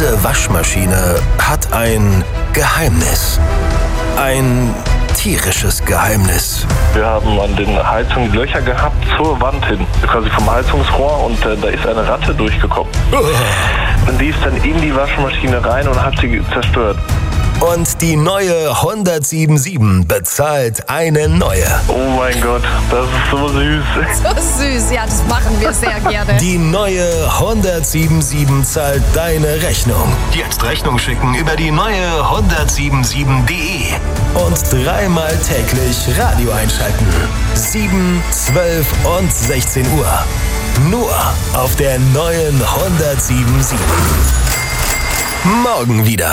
Diese Waschmaschine hat ein Geheimnis. Ein tierisches Geheimnis. Wir haben an den Heizungen Löcher gehabt zur Wand hin, quasi vom Heizungsrohr, und da ist eine Ratte durchgekommen. Und die ist dann in die Waschmaschine rein und hat sie zerstört. Und die neue 177 bezahlt eine neue. Oh mein Gott, das ist so süß. So süß, ja, das machen wir sehr gerne. Die neue 177 zahlt deine Rechnung. Jetzt Rechnung schicken über die neue 177.de. Und dreimal täglich Radio einschalten. 7, 12 und 16 Uhr. Nur auf der neuen 177. Morgen wieder.